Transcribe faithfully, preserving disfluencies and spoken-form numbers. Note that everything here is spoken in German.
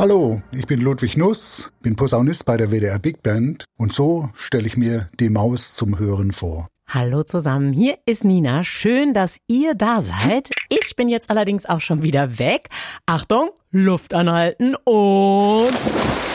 Hallo, ich bin Ludwig Nuss, bin Posaunist bei der W D R Big Band und so stelle ich mir die Maus zum Hören vor. Hallo zusammen, hier ist Nina. Schön, dass ihr da seid. Ich bin jetzt allerdings auch schon wieder weg. Achtung, Luft anhalten und...